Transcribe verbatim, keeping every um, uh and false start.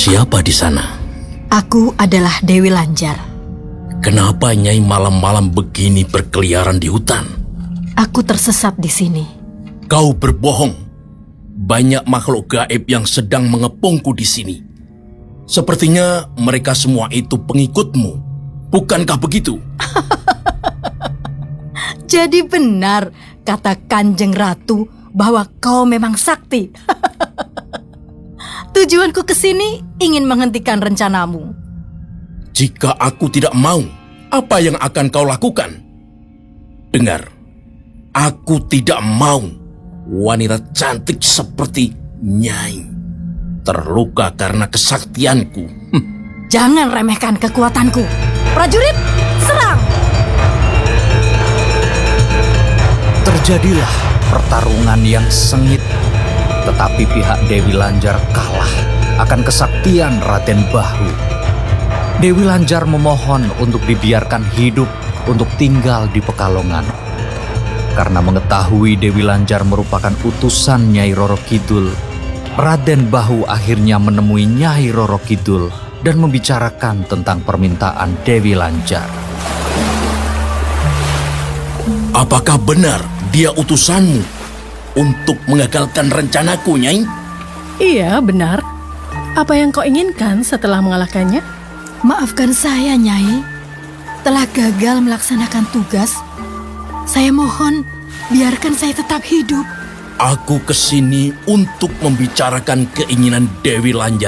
Siapa di sana? Aku adalah Dewi Lanjar. Kenapa Nyai malam-malam begini berkeliaran di hutan? Aku tersesat di sini. Kau berbohong. Banyak makhluk gaib yang sedang mengepungku di sini. Sepertinya mereka semua itu pengikutmu. Bukankah begitu? Jadi benar kata Kanjeng Ratu bahwa kau memang sakti. Tujuanku ke sini ingin menghentikan rencanamu. Jika aku tidak mau, apa yang akan kau lakukan? Dengar, aku tidak mau wanita cantik seperti Nyai terluka karena kesaktianku. Hm. Jangan remehkan kekuatanku. Prajurit, serang! Terjadilah pertarungan yang sengit. Tetapi pihak Dewi Lanjar kalah akan kesaktian Raden Bahu. Dewi Lanjar memohon untuk dibiarkan hidup untuk tinggal di Pekalongan. Karena mengetahui Dewi Lanjar merupakan utusan Nyai Roro Kidul, Raden Bahu akhirnya menemui Nyai Roro Kidul dan membicarakan tentang permintaan Dewi Lanjar. Apakah benar dia utusanmu untuk mengagalkan rencanaku, Nyai? Iya, benar. Apa yang kau inginkan setelah mengalahkannya? Maafkan saya, Nyai. Telah gagal melaksanakan tugas. Saya mohon, biarkan saya tetap hidup. Aku kesini untuk membicarakan keinginan Dewi Lanjar